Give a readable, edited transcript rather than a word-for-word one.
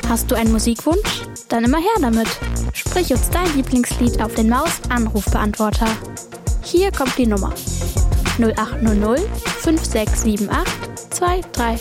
Hast du einen Musikwunsch? Dann immer her damit. Sprich uns dein Lieblingslied auf den Maus-Anrufbeantworter. Hier kommt die Nummer: 0800 5678 23